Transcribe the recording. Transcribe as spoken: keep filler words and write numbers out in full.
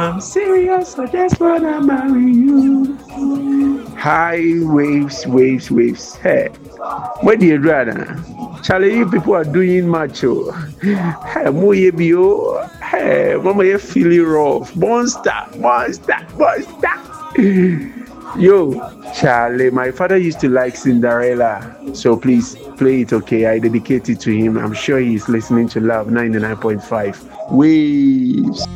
I'm serious, I just wanna marry you. High waves, waves, waves. Hey, where do you rather? Charlie, you people are doing much. Oh. Hey, Moye Bio. Hey, Mama, you feeling rough. Monster, monster, monster. Yo, Charlie, my father used to like Cinderella. So please play it, okay? I dedicate it to him. I'm sure he's listening to Love ninety-nine point five. Waves.